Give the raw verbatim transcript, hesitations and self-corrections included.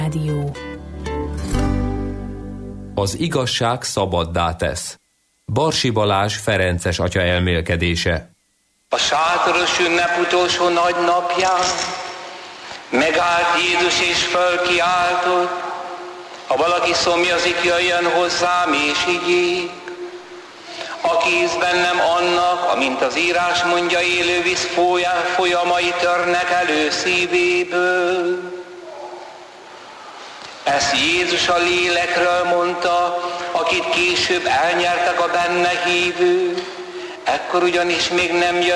Rádió. Az igazság szabaddá tesz. Barsi Balázs ferences atya elmélkedése. A sátoros ünnep utolsó nagy napján megállt Jézus és fölkiáltott: ha valaki szomjazik, jöjjön hozzám és higgyék. Aki hisz bennem, annak, amint az írás mondja, élő víz folyamai törnek elő szívéből. Ezt Jézus a lélekről mondta, akit később elnyertek a benne hívők, ekkor ugyanis még nem jött